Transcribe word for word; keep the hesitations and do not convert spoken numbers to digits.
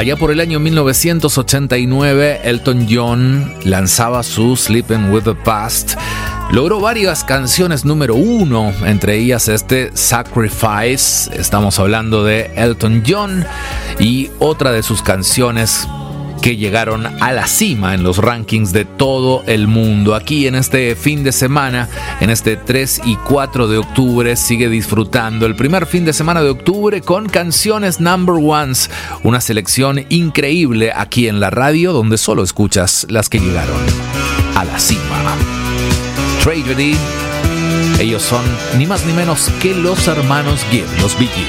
Allá por el año mil novecientos ochenta y nueve, Elton John lanzaba su Sleeping with the Past. Logró varias canciones número uno, entre ellas este Sacrifice. Estamos hablando de Elton John y otra de sus canciones que llegaron a la cima en los rankings de todo el mundo. Aquí en este fin de semana, en este tres y cuatro de octubre, sigue disfrutando el primer fin de semana de octubre con canciones number ones, una selección increíble aquí en la radio donde solo escuchas las que llegaron a la cima. Tragedy, ellos son ni más ni menos que los hermanos Gibb, los Bee Gees.